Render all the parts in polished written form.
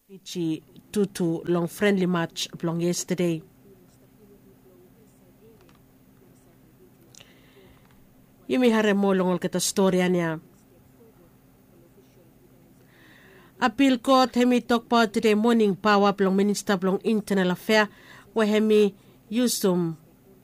Pichi Tutu long friendly match long yesterday. Yumi hare mo longol kita storya niya. Appeal Court hemi talk about today morning power plong Minister plong Internal Affair wa hemi Yusum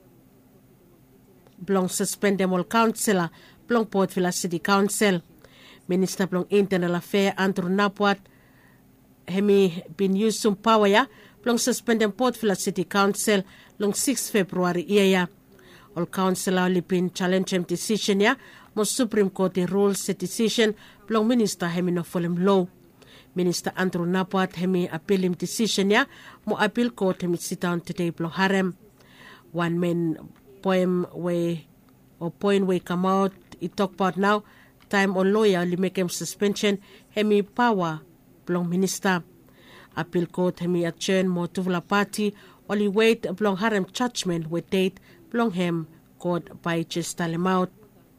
plong suspend all councillor plong Port Vila City Council. Minister plong Internal Affair Andrew Napwat hemi bin Yusum power ya plong suspend Port Vila City Council long 6 February iya. All councillor lipin challenge him decision ya mo Supreme Court rules sa decision plong minister hemi no follow law. Minister Andrew Napwat hemi appeal him decision ya mo appeal court hemi sit down today plong harem. One main point way come out it talk about now time on lawyer li make him suspension hemi power plong minister. Appeal court hemi adjourn mo tuvla party only wait plong harem judgment with date plong hem court by just out.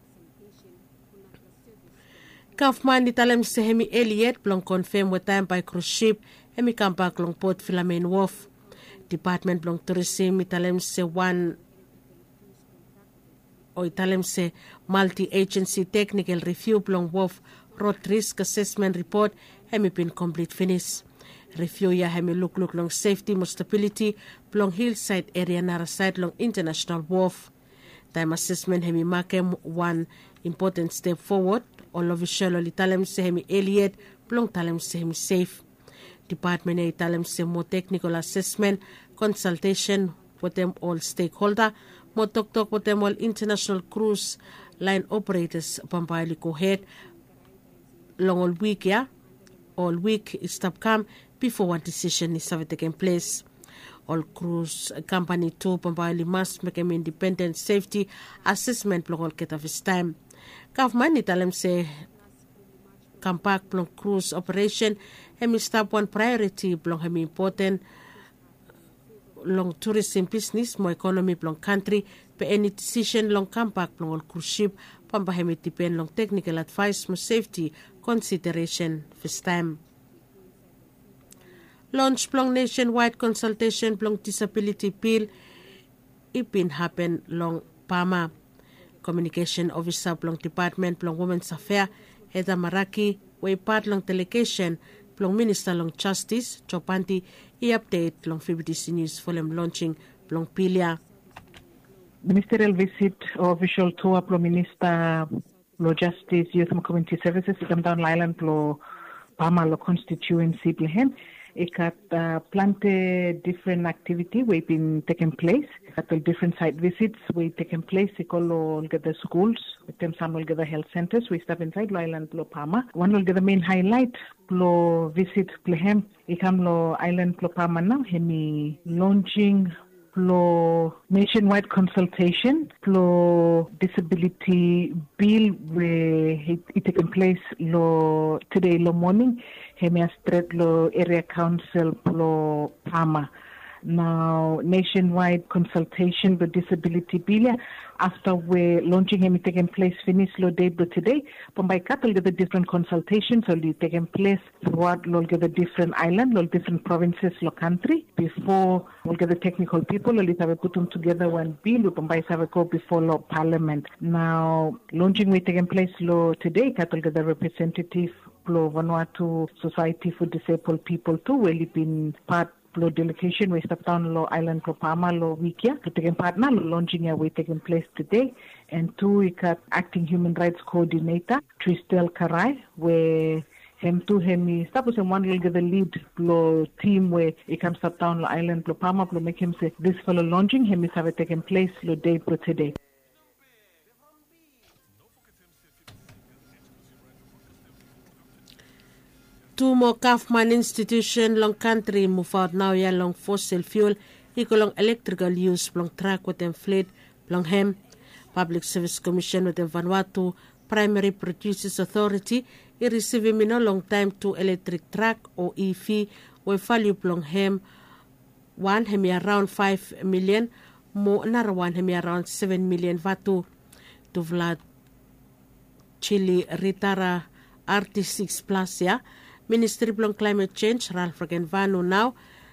Kaufman italem se hemi Elliot plong confirm with time by cruise ship hemi kampak long Port Vila Main Wharf. Department plong tourism italem se multi-agency technical review plong Wharf road risk assessment report hemi pin complete finish. Review ya hemi look long safety mo stability plong hillside area naraside long international wharf. Time assessment hemi makem one important step forward. All official italem se hemi Elliot plong talem se hemi safe. Department italem se mo technical assessment consultation with them all stakeholder mo talk with them all international cruise line operators pampali ko head long all week ya. All week stop come before one decision is taken place. All cruise company too pampali must make an independent safety assessment plong all get of his time. Kaufman italem se kampak plong cruise operation hemi stop one priority plong hemi important long tourism business mo economy plong country pe any decision long kampak plong all cruise ship pamba hemi depend long technical advice mo safety consideration first time. Launch plong nationwide consultation plong disability bill ipin happen long Pama. Communication Officer plong Department plong Women's Affair Heda Maraki way part long delegation plong Minister long Justice Chopanti i-update long FBTC News for them launching plong Pilia. Ministerial visit or official tour plong Minister lo Justice Youth and Community Services ikam down island plo Pama lo constituency plehen ikat plante different activity we been taking place at the different site visits we taking place ikolo get the schools with them some will get the health centers we step inside lo island plo Pama one will get the main highlight plo visit plehem ikam lo island plo Pama now hemi launching plo nationwide consultation plo disability bill where it taking place lo today lo morning hemi astret lo area council plo Pama. Now nationwide consultation the disability bill after we launching hemi taking place finish lo day but today pambai katal get the different consultations will taking place throughout lo get the different island lo different provinces lo country before we'll get the technical people will have put them together one bill pambai have go before lo parliament. Now launching we taking place lo today katal get the representative lo Vanuatu Society for Disabled People too will been part lo delegation we step down lo island lo Pama lo weekya to taking part na lo launching we taking place today and two we got acting human rights coordinator Tristel Karai where him two hemi stapos and one will get the lead lo team where he comes up down lo island lo Pama lo make him say this for lo launching him is have taken place lo day pro today. Two more Kaufman institution long country move out now ya long fossil fuel equal long electrical use long track with them fleet long hem. Public Service Commission with the Vanuatu Primary Producers Authority i receive no long time to electric truck or EV we value long hem one hemi around 5 million mo another one hemi around 7 million vatu to Vlad Chile Ritara RT6 Plus ya Ministry of Climate Change, Ralph Ragenvanu now,